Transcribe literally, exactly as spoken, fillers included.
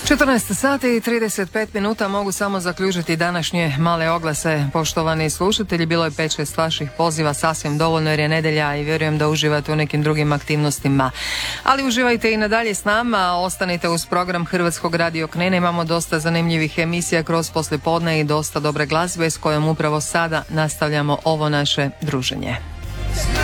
četrnaest sati i trideset pet minuta, mogu samo zaključiti današnje male oglase. Poštovani slušatelji, bilo je pet šest vaših poziva, sasvim dovoljno jer je nedjelja i vjerujem da uživate u nekim drugim aktivnostima. Ali uživajte i nadalje s nama, ostanite uz program Hrvatskog radio Knina, imamo dosta zanimljivih emisija kroz poslijepodne i dosta dobre glazbe s kojom upravo sada nastavljamo ovo naše druženje.